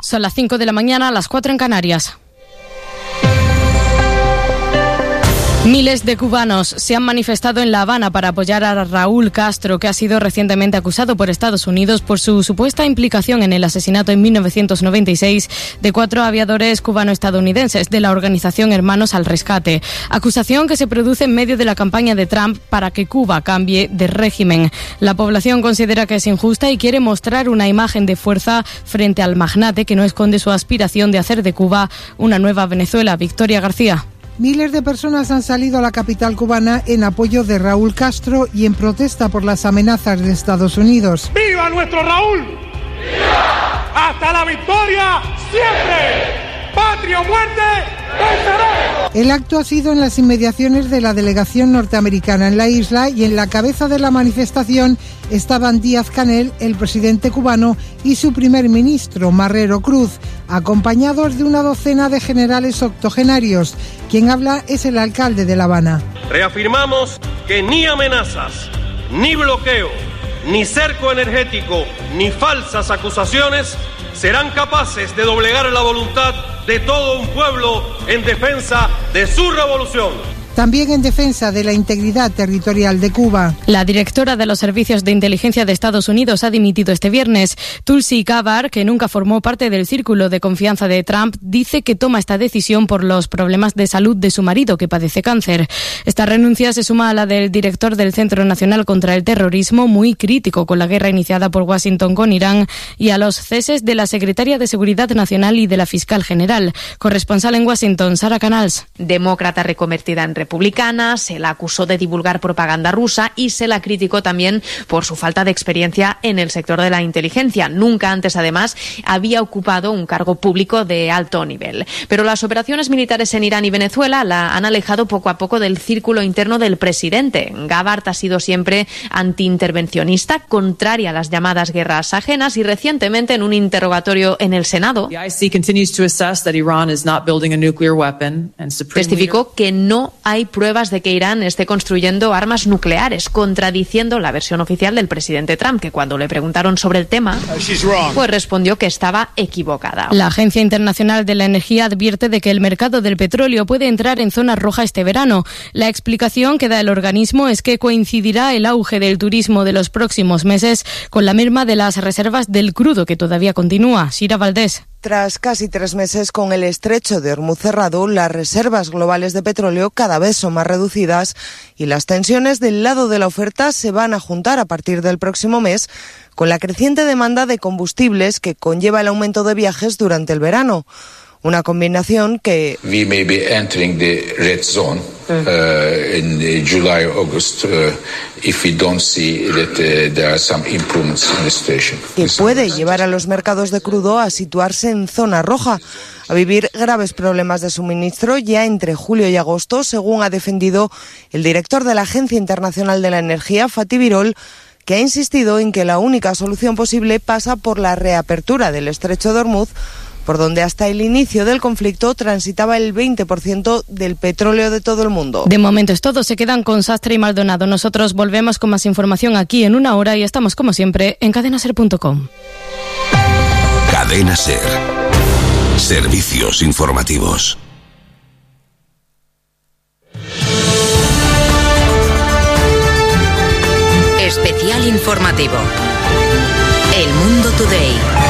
Son las 5 de la mañana, las 4 en Canarias. Miles de cubanos se han manifestado en La Habana para apoyar a Raúl Castro, que ha sido recientemente acusado por Estados Unidos por su supuesta implicación en el asesinato en 1996 de 4 aviadores cubano-estadounidenses de la organización Hermanos al Rescate. Acusación que se produce en medio de la campaña de Trump para que Cuba cambie de régimen. La población considera que es injusta y quiere mostrar una imagen de fuerza frente al magnate que no esconde su aspiración de hacer de Cuba una nueva Venezuela. Victoria García. Miles de personas han salido a la capital cubana en apoyo de Raúl Castro y en protesta por las amenazas de Estados Unidos. ¡Viva nuestro Raúl! ¡Viva! ¡Hasta la victoria siempre! ¡Patria o muerte! ¡Venceremos! El acto ha sido en las inmediaciones de la delegación norteamericana en la isla y en la cabeza de la manifestación estaban Díaz-Canel, el presidente cubano, y su primer ministro, Marrero Cruz, acompañados de una docena de generales octogenarios. Quien habla es el alcalde de La Habana. Reafirmamos que ni amenazas, ni bloqueo, ni cerco energético, ni falsas acusaciones serán capaces de doblegar la voluntad de todo un pueblo en defensa de su revolución. También en defensa de la integridad territorial de Cuba. La directora de los servicios de inteligencia de Estados Unidos ha dimitido este viernes. Tulsi Gabbard, que nunca formó parte del círculo de confianza de Trump, dice que toma esta decisión por los problemas de salud de su marido, que padece cáncer. Esta renuncia se suma a la del director del Centro Nacional contra el Terrorismo, muy crítico con la guerra iniciada por Washington con Irán, y a los ceses de la secretaria de Seguridad Nacional y de la fiscal general. Corresponsal en Washington, Sara Canals. Demócrata reconvertida en republicana, se la acusó de divulgar propaganda rusa y se la criticó también por su falta de experiencia en el sector de la inteligencia. Nunca antes, además, había ocupado un cargo público de alto nivel. Pero las operaciones militares en Irán y Venezuela la han alejado poco a poco del círculo interno del presidente. Gabbard ha sido siempre antiintervencionista, contraria a las llamadas guerras ajenas, y recientemente en un interrogatorio en el Senado testificó que no hay pruebas de que Irán esté construyendo armas nucleares, contradiciendo la versión oficial del presidente Trump, que cuando le preguntaron sobre el tema, pues respondió que estaba equivocada. La Agencia Internacional de la Energía advierte de que el mercado del petróleo puede entrar en zona roja este verano. La explicación que da el organismo es que coincidirá el auge del turismo de los próximos meses con la merma de las reservas del crudo, que todavía continúa. Sira Valdés. Tras casi 3 meses con el estrecho de Hormuz cerrado, las reservas globales de petróleo cada vez son más reducidas y las tensiones del lado de la oferta se van a juntar a partir del próximo mes con la creciente demanda de combustibles que conlleva el aumento de viajes durante el verano. Una combinación que we may be entering the red zone in July, August, if we don't see that there are some improvements in the situation. Que puede llevar a los mercados de crudo a situarse en zona roja, a vivir graves problemas de suministro ya entre julio y agosto, según ha defendido el director de la Agencia Internacional de la Energía, Fatih Birol, que ha insistido en que la única solución posible pasa por la reapertura del estrecho de Hormuz, por donde hasta el inicio del conflicto transitaba el 20% del petróleo de todo el mundo. De momento es todo, se quedan con Sastre y Maldonado. Nosotros volvemos con más información aquí en una hora y estamos como siempre en cadenaser.com. Cadena Ser. Servicios informativos. Especial informativo. El Mundo Today.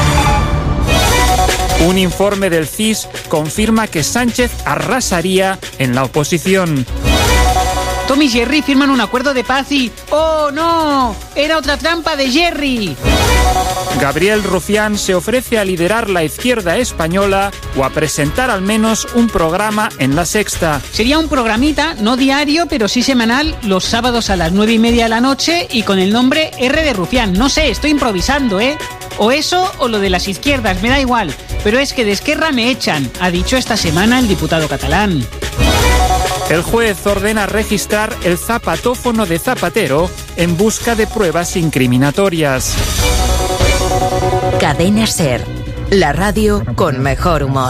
Un informe del CIS confirma que Sánchez arrasaría en la oposición. Tom y Jerry firman un acuerdo de paz y... ¡oh, no! ¡Era otra trampa de Jerry! Gabriel Rufián se ofrece a liderar la izquierda española o a presentar al menos un programa en La Sexta. Sería un programita, no diario, pero sí semanal, los sábados a las 9:30 de la noche y con el nombre R de Rufián. No sé, estoy improvisando, ¿eh? O eso o lo de las izquierdas, me da igual. Pero es que de Esquerra me echan, ha dicho esta semana el diputado catalán. El juez ordena registrar el zapatófono de Zapatero en busca de pruebas incriminatorias. Cadena Ser, la radio con mejor humor.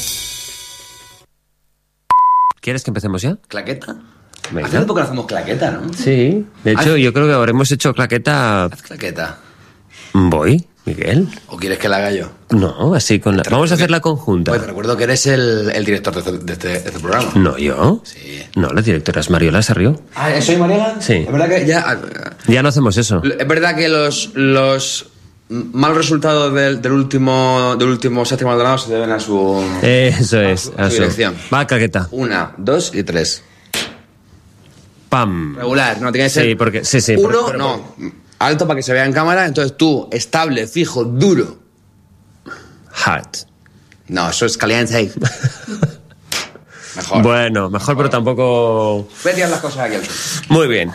¿Quieres que empecemos ya? ¿Claqueta? Venga. Hace poco no hacemos claqueta, ¿no? Sí, de hecho yo creo que habremos hecho claqueta... Haz claqueta. Voy. ¿Miguel? ¿O quieres que la haga yo? No, así con la... Vamos a hacer la conjunta. Pues te recuerdo que eres el director de este programa. No, ¿yo? Sí. No, la directora es Mariola Sarrió. Ah, ¿soy Mariela? Sí. Es verdad que Ya no hacemos eso. Es verdad que los malos resultados del último Séptimo Maldonado se deben a su... Eso es. a su dirección. Va, Caqueta. 1, 2 y 3. ¡Pam! Regular, no tiene que ser... Sí, porque... Sí. Uno, no. Alto para que se vea en cámara, entonces tú, estable, fijo, duro. Hard. No, eso es caliente. Mejor. Bueno, mejor, pero tampoco... Voy a tirar las cosas aquí al suelo. Muy bien.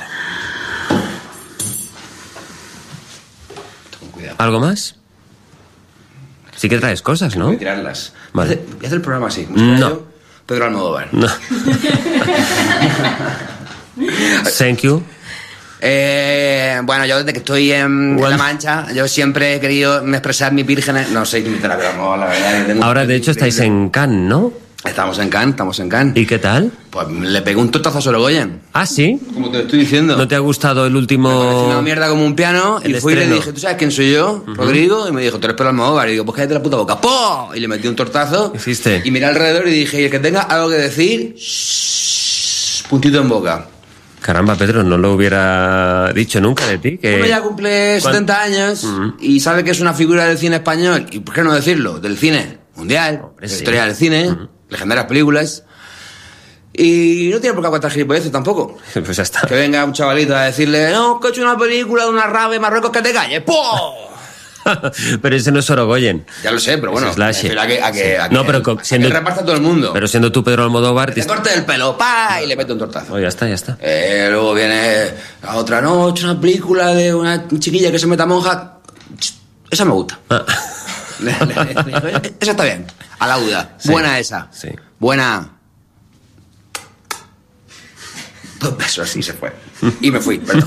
Con cuidado. ¿Algo más? Sí que traes cosas, ¿no? Voy a tirarlas. Vale. Voy a hacer el programa así. No. Pedro Almodóvar. No. Thank you. Bueno, yo desde que estoy en La Mancha, yo siempre he querido expresar mis vírgenes. No sé imitar, pero no, la verdad. Ahora, de hecho, estáis en Cannes, ¿no? Estamos en Cannes. ¿Y qué tal? Pues le pegué un tortazo a Sorogoyen. ¿Ah, sí? Como te lo estoy diciendo. ¿No te ha gustado el último...? Me pareció una mierda como un piano. El y fui estreno. y le dije, ¿tú sabes quién soy yo? Rodrigo. Y me dijo, tú eres Pedro Almodóvar. Y digo, pues cállate la puta boca. ¡Po! Y le metí un tortazo. ¿Hiciste? Y miré alrededor y dije, y el que tenga algo que decir, puntito en boca. Caramba, Pedro, no lo hubiera dicho nunca de ti. Que... Uno ya cumple 70 años y sabe que es una figura del cine español. ¿Y por qué no decirlo? Del cine mundial, de la historia del cine, legendarias películas. Y no tiene por qué aguantar gilipolleces tampoco. Pues ya está. Que venga un chavalito a decirle, no, que he hecho una película de una rave en Marruecos, que te calles. ¡Po! Pero ese no es Sorogoyen. Ya lo sé, pero bueno. Es Slash. No, pero siendo, que reparta todo el mundo. Pero siendo tú Pedro Almodóvar... Te corte el pelo, pa, y le mete un tortazo. Oh, ya está. Luego viene la otra, no, he hecho una película de una chiquilla que se meta monja. Esa me gusta. Esa está bien. A la UDA. Sí. Buena esa. Sí. Buena. 2 besos, así se fue. Y me fui, perdón.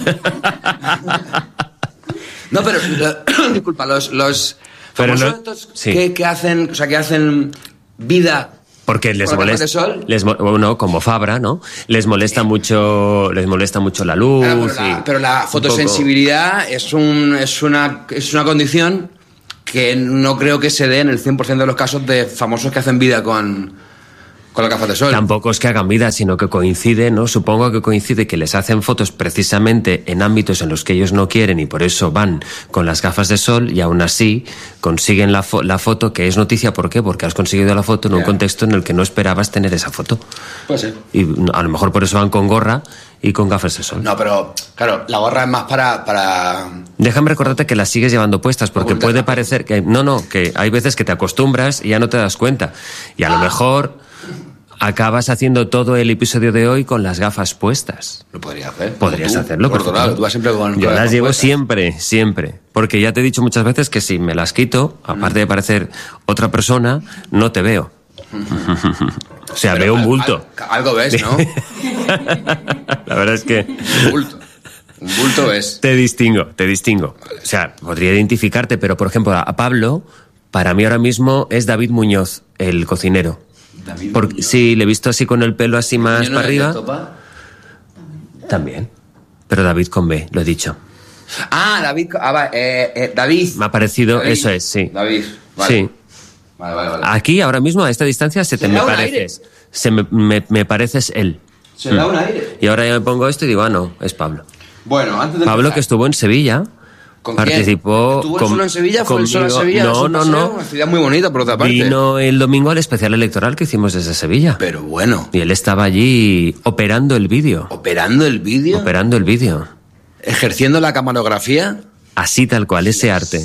No, pero disculpa, los famosos estos que hacen vida. Porque les molesta, bueno, como Fabra, ¿no? Les molesta mucho la luz. Claro, pero la fotosensibilidad es una condición que no creo que se dé en el 100% de los casos de famosos que hacen vida con las gafas de sol. Tampoco es que hagan vida, sino que coincide, ¿no? Supongo que coincide que les hacen fotos precisamente en ámbitos en los que ellos no quieren y por eso van con las gafas de sol y aún así consiguen la foto, que es noticia. ¿Por qué? Porque has conseguido la foto en un contexto en el que no esperabas tener esa foto. Puede ser. Y a lo mejor por eso van con gorra y con gafas de sol. No, pero claro, la gorra es más para... Déjame recordarte que las sigues llevando puestas, porque puede parecer que... No, que hay veces que te acostumbras y ya no te das cuenta. Y a lo mejor... acabas haciendo todo el episodio de hoy con las gafas puestas. Lo podría hacer. Podrías hacerlo. Tú vas siempre con yo las llevo puestas. siempre. Porque ya te he dicho muchas veces que si me las quito, aparte de parecer otra persona, no te veo. O sea, veo un bulto. Algo ves, ¿no? La verdad es que... Un bulto ves. Te distingo. O sea, podría identificarte, pero por ejemplo, a Pablo, para mí ahora mismo es David Muñoz, el cocinero. Porque, sí, le he visto así con el pelo así más para arriba. También. Pero David con B, lo he dicho. Ah, David. David. Me ha parecido, David. Eso es, sí. David. Vale. Sí. Vale. Aquí, ahora mismo, a esta distancia, me pareces. Me pareces él. Se da un aire. Y ahora ya me pongo esto y digo, no, es Pablo. Bueno, antes de Pablo, empezar, que estuvo en Sevilla. ¿Con participó quién? ¿Estuvo solo en Sevilla? ¿Fue el solo en Sevilla? No. Una ciudad muy bonita, por otra parte. Vino el domingo al especial electoral que hicimos desde Sevilla. Pero bueno. Y él estaba allí operando el vídeo. ¿Operando el vídeo? Operando el vídeo. ¿Ejerciendo la camarografía? Así tal cual, ese arte.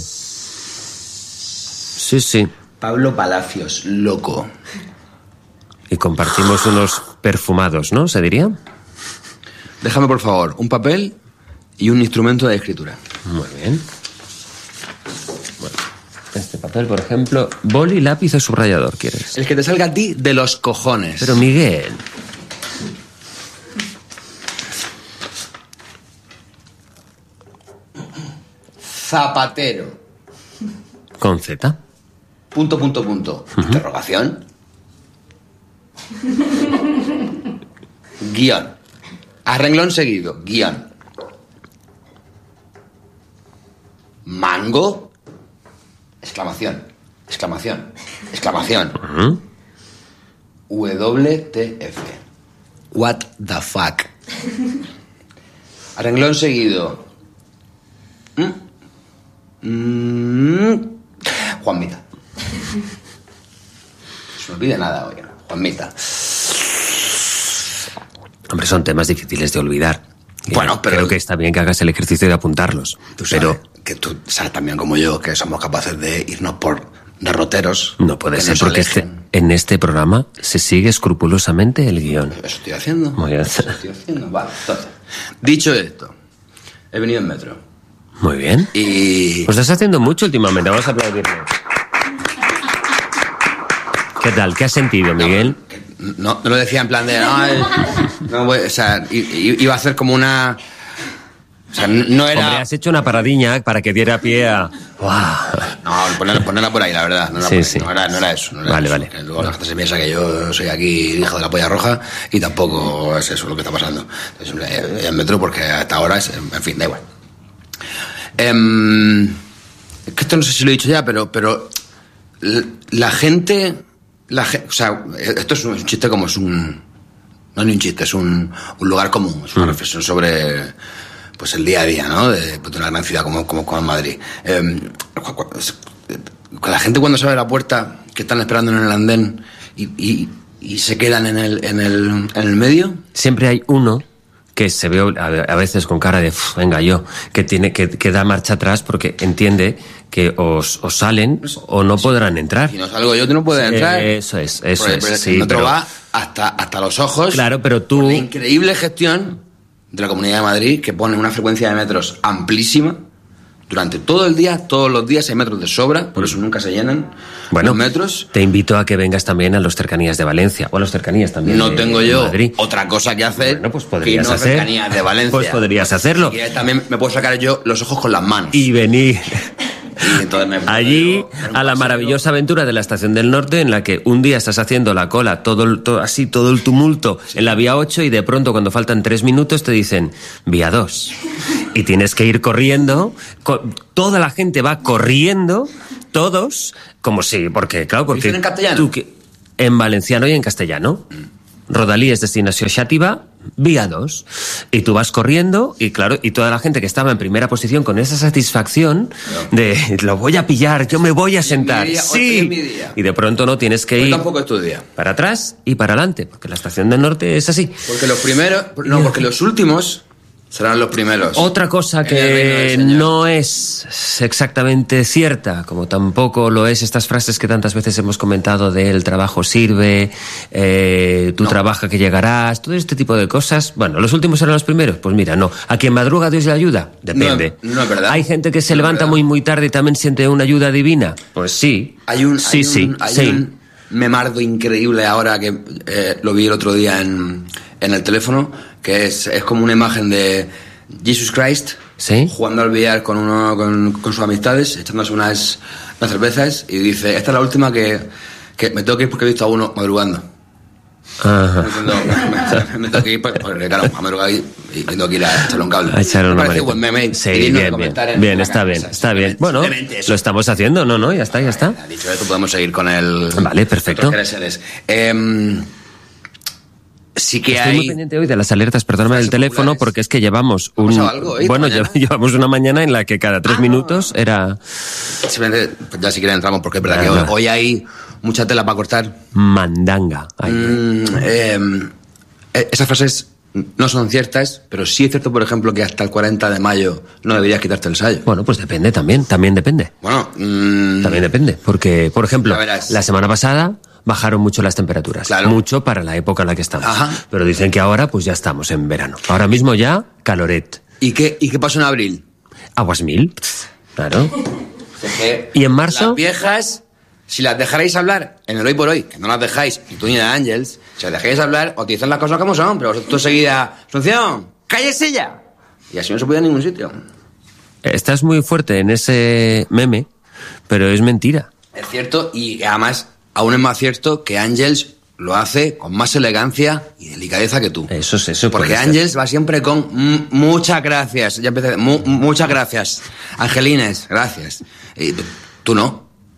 Sí. Pablo Palacios, loco. Y compartimos unos perfumados, ¿no? ¿Se diría? Déjame, por favor, un papel y un instrumento de escritura. Muy bien. Bueno, este papel, por ejemplo, boli, lápiz o subrayador, ¿quieres? El que te salga a ti de los cojones. Pero Miguel... Zapatero. Con Z. Punto. Interrogación. Guión. A renglón seguido. Guión. Mango. exclamación. WTF. What the fuck. A renglón seguido. Juanmita. Se me olvida nada hoy. Juanmita. Hombre, son temas difíciles de olvidar. Bueno, pero creo que está bien que hagas el ejercicio de apuntarlos. Tú sabes que tú sabes también como yo que somos capaces de irnos por derroteros. No puede ser porque en este programa se sigue escrupulosamente el guión. Eso estoy haciendo. Muy bien. Eso estoy haciendo. Vale, entonces, dicho esto, he venido en metro. Muy bien. Y... Pues estás haciendo mucho últimamente, vamos a aplaudirlo. ¿Qué tal? ¿Qué has sentido, Miguel? No lo decía en plan de... o sea, iba a hacer como una... O sea, no era... Hombre, has hecho una paradiña para que diera pie a... No, ponerla por ahí, la verdad. No era eso. Vale. Luego la gente se piensa que yo soy aquí hijo de la polla roja y tampoco es eso lo que está pasando. Entonces, en metro porque hasta ahora es... En fin, da igual. Es que esto no sé si lo he dicho ya, pero la gente... o sea, esto es un chiste como es un... No es ni un chiste, es un lugar común. Es una reflexión sobre... pues el día a día, ¿no? De una gran ciudad como Madrid. La gente cuando sale de la puerta, que están esperando en el andén y se quedan en el medio. Siempre hay uno que se ve a veces con cara de venga yo, que tiene que da marcha atrás porque entiende que os salen o no podrán entrar. Si no salgo yo, tú no puedes entrar. Eso es. Sí, el otro va hasta los ojos. Claro, pero tú... Por la increíble gestión de la Comunidad de Madrid, que pone una frecuencia de metros amplísima durante todo el día, todos los días hay metros de sobra, por eso nunca se llenan los metros. Te invito a que vengas también a los cercanías de Valencia, o a los cercanías también no tengo yo Madrid. Otra cosa que hacer. Bueno, pues podrías que hacer. Cercanías de Valencia. Pues podrías hacerlo. Y también me puedo sacar yo los ojos con las manos. Y venir... Y entonces allí a la maravillosa aventura de la Estación del Norte, en la que un día estás haciendo la cola, todo el tumulto en la vía 8 y de pronto cuando faltan 3 minutos te dicen vía 2 y tienes que ir corriendo, toda la gente va corriendo, todos, como si, porque ¿Dicen en castellano? En valenciano y en castellano. Rodalies destinació Xàtiva, vía 2. Y tú vas corriendo y claro, y toda la gente que estaba en primera posición con esa satisfacción de lo voy a pillar, yo me voy a sentar. Sí. Y de pronto no tienes que ir tampoco es tu día. Para atrás y para adelante, porque la Estación del Norte es así. Porque los primeros, porque los últimos serán los primeros. Otra cosa que no es exactamente cierta, como tampoco lo es estas frases que tantas veces hemos comentado de el trabajo sirve, tú trabaja que llegarás, todo este tipo de cosas. Bueno, ¿los últimos serán los primeros? Pues mira, no. ¿A quien madruga Dios le ayuda? Depende. No es verdad. ¿Hay gente que se levanta muy tarde y también siente una ayuda divina? Pues sí. Hay un memardo increíble ahora que lo vi el otro día en el teléfono, que es como una imagen de Jesus Christ jugando al billar con sus amistades, echándose unas cervezas y dice, esta es la última que me tengo que ir porque he visto a uno madrugando. Ajá. Me tengo que ir porque claro, a madrugar y tengo que ir a echarle un cable. A echarle una parece buen meme. Sí, bien, está bien. Bueno, lo estamos haciendo, no, ya está. Dicho esto, podemos seguir con el... Vale, perfecto. Sí que Estoy muy pendiente hoy de las alertas, perdóname, del teléfono, porque es que llevamos llevamos una mañana en la que cada 3 minutos era... Simplemente, ya si quieren entramos, porque es verdad que hoy hay mucha tela para cortar. Mandanga. Esas frases no son ciertas, pero sí es cierto, por ejemplo, que hasta el 40 de mayo no deberías quitarte el sayo. Bueno, pues depende también depende. Bueno, también depende, porque, por ejemplo, la semana pasada bajaron mucho las temperaturas. Claro. Mucho para la época en la que estamos. Ajá. Pero dicen que ahora pues ya estamos en verano. Ahora mismo ya caloret. ¿Y qué pasó en abril? Aguas mil. Claro. ¿Y en marzo? Las viejas, si las dejarais hablar en el hoy por hoy, que no las dejáis, ni tú ni de Ángels, si las dejáis hablar, os dicen las cosas como son, pero vosotros seguida, Asunción, cállese ya. Y así no se puede ir a ningún sitio. Estás muy fuerte en ese meme, pero es mentira. Es cierto, y además aún es más cierto que Ángels lo hace con más elegancia y delicadeza que tú. Eso es eso. Porque Ángels va siempre con muchas gracias. Ya empecé. Muchas gracias. Angelines, gracias. Y tú no.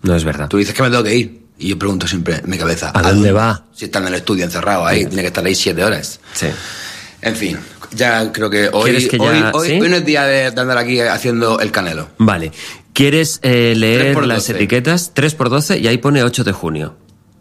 No es verdad. Tú dices que me tengo que ir. Y yo pregunto siempre en mi cabeza. ¿A dónde va? Si está en el estudio encerrado ahí, tiene que estar ahí 7 horas. Sí. En fin, ya creo que hoy ¿Sí? no es día de andar aquí haciendo el Canelo. Vale. ¿Quieres leer 3x12. las etiquetas? 3x12 y ahí pone 8 de junio.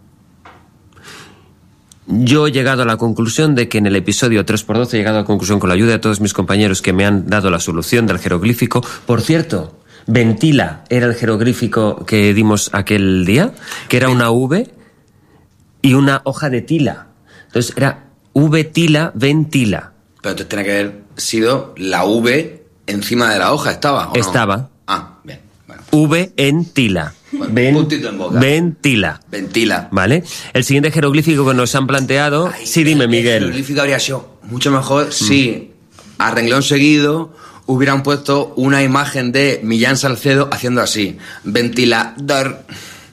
Yo he llegado a la conclusión de que en el episodio 3x12 he llegado a la conclusión con la ayuda de todos mis compañeros que me han dado la solución del jeroglífico. Por cierto, ventila era el jeroglífico que dimos aquel día, que era una V y una hoja de tila. Entonces era V tila, ventila. Pero entonces tiene que haber sido la V encima de la hoja, ¿estaba? ¿O Estaba. No? Ah, bien. Bueno. V en tila. Bueno, puntito en boca. Ventila. Ventila. ¿Vale? El siguiente jeroglífico que nos han planteado... Ay, sí, dime, Miguel. El jeroglífico habría sido mucho mejor si, a renglón seguido, hubieran puesto una imagen de Millán Salcedo haciendo así. Ventilador.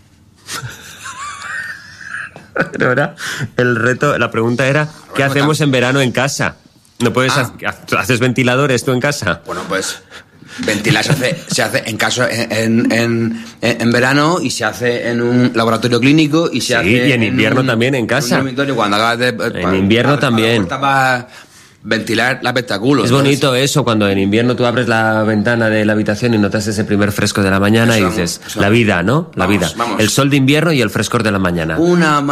Pero ahora el reto, la pregunta era, ¿qué hacemos en verano en casa? ¿No puedes haces ventiladores tú en casa? Bueno, pues ventilar se hace en caso en verano y se hace en un laboratorio clínico y se hace y en invierno también en casa. En un dormitorio cuando acabas de en invierno también. Para ventilar la espectáculo. Es bonito eso cuando en invierno tú abres la ventana de la habitación y notas ese primer fresco de la mañana y dices, la vida, ¿no? La vida. El sol de invierno y el frescor de la mañana. Una